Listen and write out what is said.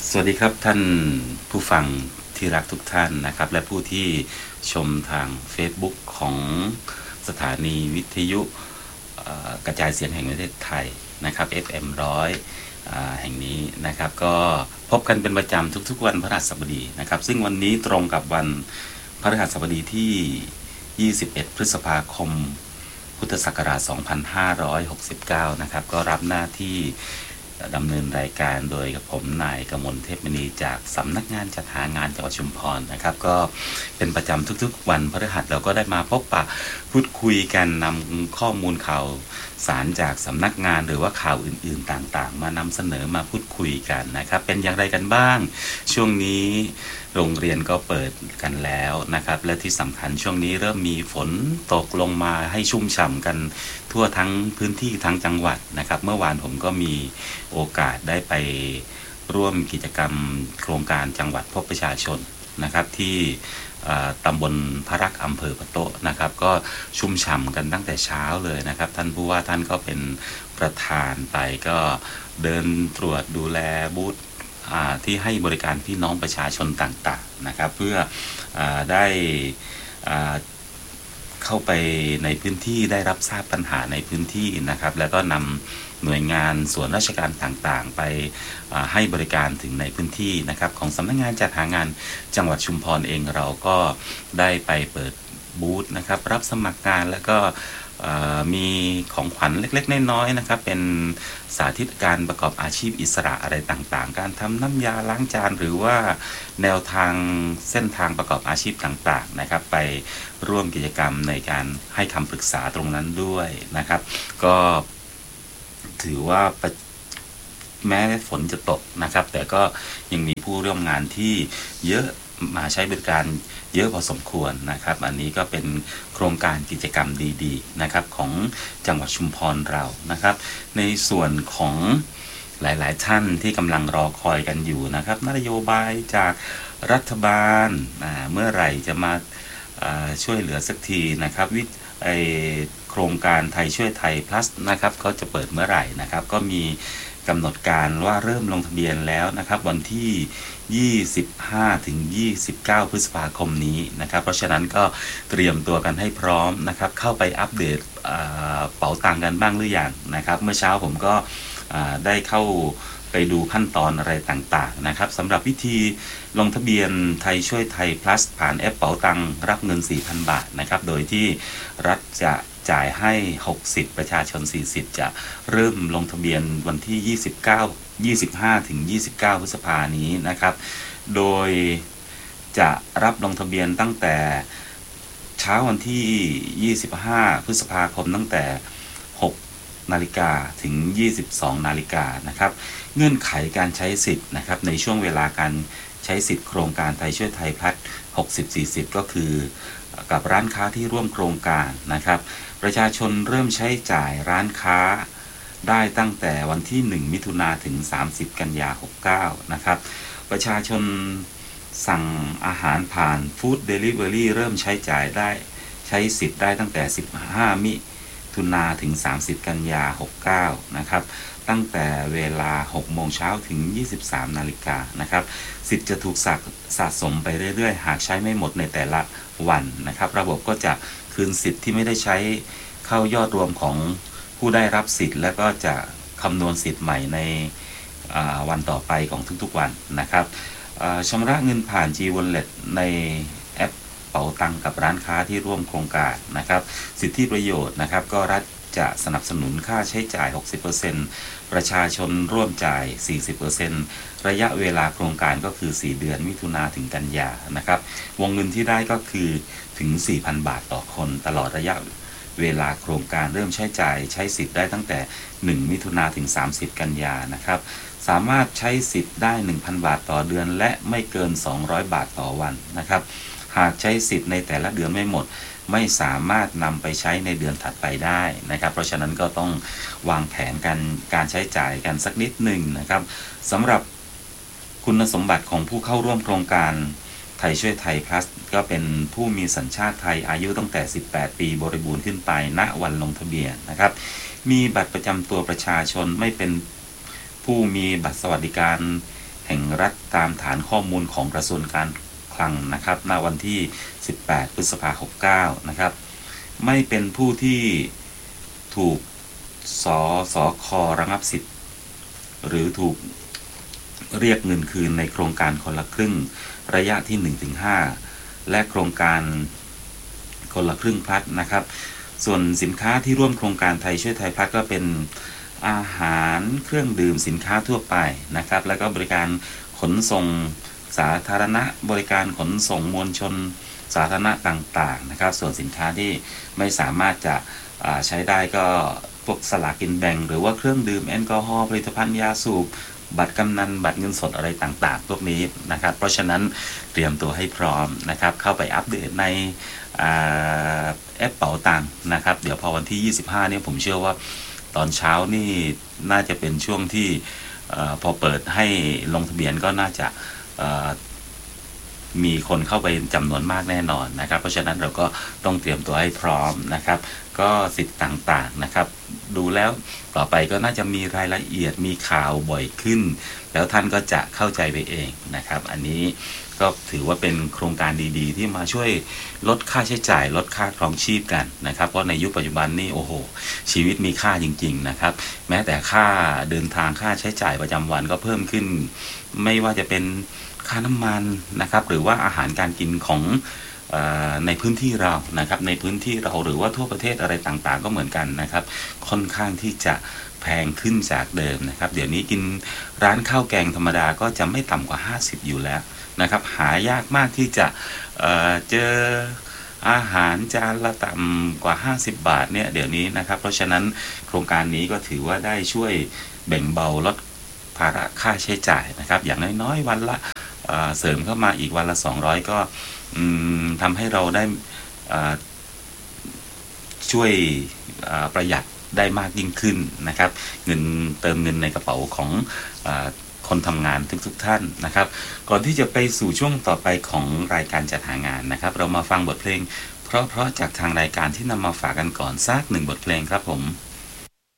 สวัสดีครับท่านผู้ฟังที่รักทุกท่านนะครับและผู้ที่ชมทาง Facebook ของสถานีวิทยุกระจายเสียงแห่งประเทศไทยนะครับ FM 100แห่งนี้นะครับก็พบกันเป็นประจำทุกๆวันพฤหัสบดีนะครับซึ่งวันนี้ตรงกับวันพฤหัสบดีที่21พฤษภาคมพุทธศักราช2569นะครับก็รับหน้าที่ดำเนินรายการโดยกับผมนายกมลเทพมณีจากสำนักงานจัดหางานจังหวัดชุมพรนะครับก็เป็นประจำทุกๆวันพฤหัสเราก็ได้มาพบปะพูดคุยกันนำข้อมูลข่าวสารจากสำนักงานหรือว่าข่าวอื่นๆต่างๆมานำเสนอมาพูดคุยกันนะครับเป็นอย่างไรกันบ้างช่วงนี้โรงเรียนก็เปิดกันแล้วนะครับและที่สำคัญช่วงนี้เริ่มมีฝนตกลงมาให้ชุ่มฉ่ำกันทั่วทั้งพื้นที่ทั้งจังหวัดนะครับเมื่อวานผมก็มีโอกาสได้ไปร่วมกิจกรรมโครงการจังหวัดพบประชาชนนะครับที่ตำบลพระรักอำเภอพะโต๊ะนะครับก็ชุ่มฉ่ำกันตั้งแต่เช้าเลยนะครับท่านผู้ว่าท่านก็เป็นประธานไปก็เดินตรวจดูแลบูธที่ให้บริการพี่น้องประชาชนต่างๆนะครับเพื่อได้เข้าไปในพื้นที่ได้รับทราบปัญหาในพื้นที่นะครับแล้วก็นำหน่วยงานส่วนราชการต่างๆไปให้บริการถึงในพื้นที่นะครับของสำนักงานจัดหางานจังหวัดชุมพรเองเราก็ได้ไปเปิดบูธนะครับรับสมัครงานแล้วก็มีของขวัญเล็กๆน้อยๆนะครับเป็นสาธิตการประกอบอาชีพอิสระอะไรต่างๆการทำน้ำยาล้างจานหรือว่าแนวทางเส้นทางประกอบอาชีพต่างๆนะครับไปร่วมกิจกรรมในการให้คำปรึกษาตรงนั้นด้วยนะครับก็ถือว่าแม้ฝนจะตกนะครับแต่ก็ยังมีผู้ร่วมงานที่เยอะมาใช้บริการเยอะพอสมควรนะครับอันนี้ก็เป็นโครงการกิจกรรมดีๆนะครับของจังหวัดชุมพรเรานะครับในส่วนของหลายๆท่านที่กำลังรอคอยกันอยู่นะครับนโยบายจากรัฐบาลเมื่อไหร่จะมาช่วยเหลือสักทีนะครับโครงการไทยช่วยไทย plus นะครับเขาจะเปิดเมื่อไหร่นะครับก็มีกำหนดการว่าเริ่มลงทะเบียนแล้วนะครับวันที่25ถึง29พฤษภาคมนี้นะครับเพราะฉะนั้นก็เตรียมตัวกันให้พร้อมนะครับเข้าไปอัปเดตเป๋าตังค์กันบ้างหรือยังนะครับเมื่อเช้าผมก็ได้เข้าไปดูขั้นตอนอะไรต่างๆนะครับสำหรับวิธีลงทะเบียนไทยช่วยไทย plus ผ่านแอปเป๋าตังค์รับเงิน 4,000 บาทนะครับโดยที่รัฐจะจ่ายให้60ประชาชน40จะเริ่มลงทะเบียนวันที่25ถึง29พฤษภานี้นะครับโดยจะรับลงทะเบียนตั้งแต่เช้าวันที่25พฤษภาคมตั้งแต่6 นาฬิกาถึง22 นาฬิกานะครับเงื่อนไขการใช้สิทธิ์นะครับในช่วงเวลาการใช้สิทธิ์โครงการไทยช่วยไทยพัฒน์60-40ก็คือกับร้านค้าที่ร่วมโครงการนะครับประชาชนเริ่มใช้จ่ายร้านค้าได้ตั้งแต่วันที่1มิถุนาถึง30กันยา69นะครับประชาชนสั่งอาหารผ่านฟู้ดเดลิเวอรี่เริ่มใช้จ่ายได้ใช้สิทธิ์ได้ตั้งแต่15มิถุนาถึง30กันยา69นะครับตั้งแต่เวลา6โมงเช้าถึง23นาฬิกานะครับสิทธิ์จะถูกสะสมไปเรื่อยๆหากใช้ไม่หมดในแต่ละวันนะครับระบบก็จะคืนสิทธิ์ที่ไม่ได้ใช้เข้ายอดรวมของผู้ได้รับสิทธิ์และก็จะคำนวณสิทธิ์ใหม่ในวันต่อไปของทุกๆวันนะครับชำระเงินผ่าน G-Wallet ในแอปเป๋าตังกับร้านค้าที่ร่วมโครงการนะครับสิทธิประโยชน์นะครับก็รัฐจะสนับสนุนค่าใช้จ่าย 60% ประชาชนร่วมจ่าย 40% ระยะเวลาโครงการก็คือ 4 เดือนมิถุนาถึงกันยานะครับวงเงินที่ได้ก็คือถึง 4,000 บาทต่อคนตลอดระยะเวลาโครงการเริ่มใช้จ่ายใช้สิทธิ์ได้ตั้งแต่1มิถุนาถึง30กันยานะครับสามารถใช้สิทธิ์ได้ 1,000 บาทต่อเดือนและไม่เกิน200บาทต่อวันนะครับหากใช้สิทธิ์ในแต่ละเดือนไม่หมดไม่สามารถนำไปใช้ในเดือนถัดไปได้นะครับเพราะฉะนั้นก็ต้องวางแผนการใช้จ่ายกันสักนิดหนึ่งนะครับสำหรับคุณสมบัติของผู้เข้าร่วมโครงการไทยช่วยไทย plus ก็เป็นผู้มีสัญชาติไทยอายุตั้งแต่18ปีบริบูรณ์ขึ้นไปณวันลงทะเบียนนะครับมีบัตรประจำตัวประชาชนไม่เป็นผู้มีบัตรสวัสดิการแแห่งรัฐตามฐานข้อมูลของกระทรวงการคลังนะครับณวันที่18พฤษภาคม69นะครับไม่เป็นผู้ที่ถูกสค.ระงับสิทธิ์หรือถูกเรียกเงินคืนในโครงการคนละครึ่งระยะที่ 1-5 และโครงการคนละครึ่งพลัดนะครับส่วนสินค้าที่ร่วมโครงการไทยช่วยไทยพลัดก็เป็นอาหารเครื่องดื่มสินค้าทั่วไปนะครับแล้วก็บริการขนส่งสาธารณะบริการขนส่งมวลชนสาธารณะต่างๆนะครับส่วนสินค้าที่ไม่สามารถจะใช้ได้ก็พวกสลากกินแบ่งหรือว่าเครื่องดื่มแอลกอฮอล์ผลิตภัณฑ์ยาสูบบัตรกำนันบัตรเงินสดอะไรต่างๆพวกนี้นะครับเพราะฉะนั้นเตรียมตัวให้พร้อมนะครับเข้าไปอัปเดตในแอปเป๋าตังค์นะครับเดี๋ยวพอวันที่25เนี่ยผมเชื่อว่าตอนเช้านี่น่าจะเป็นช่วงที่พอเปิดให้ลงทะเบียนก็น่าจะมีคนเข้าไปจำนวนมากแน่นอนนะครับเพราะฉะนั้นเราก็ต้องเตรียมตัวให้พร้อมนะครับก็สิทธิ์ต่างๆนะครับดูแล้วต่อไปก็น่าจะมีรายละเอียดมีข่าวบ่อยขึ้นแล้วท่านก็จะเข้าใจไปเองนะครับอันนี้ก็ถือว่าเป็นโครงการดีๆที่มาช่วยลดค่าใช้จ่ายลดค่าครองชีพกันนะครับเพราะในยุคปัจจุบันนี่โอ้โหชีวิตมีค่าจริงๆนะครับแม้แต่ค่าเดินทางค่าใช้จ่ายประจำวันก็เพิ่มขึ้นไม่ว่าจะเป็นค่าน้ำมันนะครับหรือว่าอาหารการกินของในพื้นที่เรานะครับในพื้นที่เราหรือว่าทั่วประเทศอะไรต่างๆก็เหมือนกันนะครับค่อนข้างที่จะแพงขึ้นจากเดิมนะครับเดี๋ยวนี้กินร้านข้าวแกงธรรมดาก็จะไม่ต่ำกว่า50อยู่แล้วนะครับหายากมากที่จะเจออาหารจานละต่ำกว่า50บาทเนี่ยเดี๋ยวนี้นะครับเพราะฉะนั้นโครงการนี้ก็ถือว่าได้ช่วยแบ่งเบาลดภาระค่าใช้จ่ายนะครับอย่างน้อยๆวันละเสริมเข้ามาอีกวันละ200ก็ทำให้เราได้ช่วยประหยัดได้มากยิ่งขึ้นนะครับเงินเติมเงินในกระเป๋าของคนทำงานทุกท่านนะครับก่อนที่จะไปสู่ช่วงต่อไปของรายการจัดหางานนะครับเรามาฟังบทเพลงเพราะจากทางรายการที่นำมาฝากกันก่อนสัก1บทเพลงครับผม